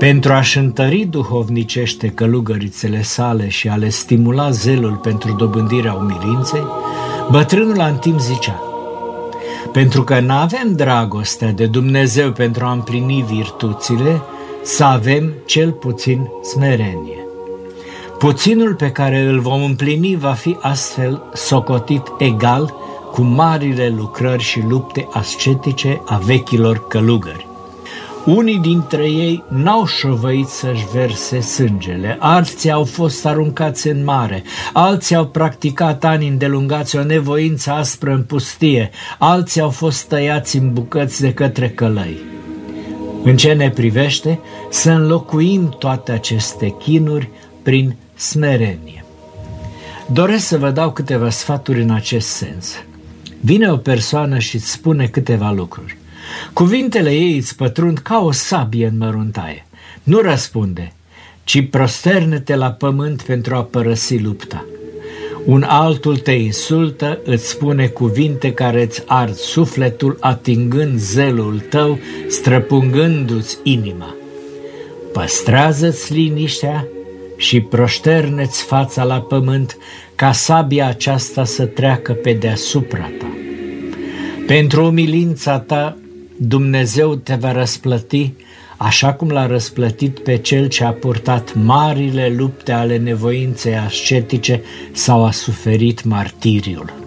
Pentru a-și întări duhovnicește călugărițele sale și a le stimula zelul pentru dobândirea umilinței, bătrânul Antim zicea: pentru că n-avem dragostea de Dumnezeu pentru a împlini virtuțile, să avem cel puțin smerenie. Puținul pe care îl vom împlini va fi astfel socotit egal cu marile lucrări și lupte ascetice a vechilor călugări. Unii dintre ei n-au șovăit să-și verse sângele, alții au fost aruncați în mare, alții au practicat ani îndelungați o nevoință aspră în pustie, alții au fost tăiați în bucăți de către călăi. În ce ne privește, să înlocuim toate aceste chinuri prin smerenie. Doresc să vă dau câteva sfaturi în acest sens. Vine o persoană și îți spune câteva lucruri. Cuvintele ei îți pătrund ca o sabie în măruntaie. Nu răspunde, ci prosterne-te la pământ pentru a părăsi lupta. Un altul te insultă, îți spune cuvinte care îți ard sufletul, atingând zelul tău, străpungându-ți inima. Păstrează-ți liniștea și proșterne-ți fața la pământ, ca sabia aceasta să treacă pe deasupra ta. Pentru umilința ta, Dumnezeu te va răsplăti, așa cum l-a răsplătit pe cel ce a purtat marile lupte ale nevoinței ascetice sau a suferit martiriul.